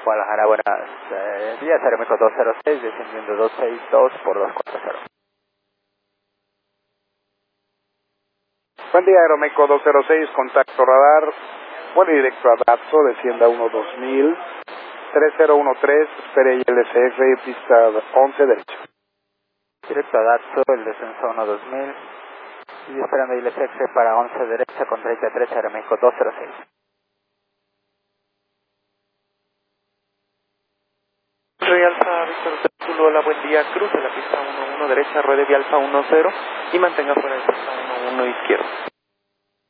Guadalajara, buenas días, Aeroméxico 206, descendiendo 262 por 240. Buen día, Aeroméxico 206, contacto radar, vuelo directo a Datso, descienda 12000, 3013, espere ILCF, pista 11 derecha. Directo a Datso, el descenso 12000, y esperando ILCF para 11 derecha con 33, Aeroméxico 206. Soy Alfa Víctor Zulu, hola, buen día, cruce la pista 11 derecha, ruede vía Alfa 10 y mantenga fuera de pista 11 izquierdo.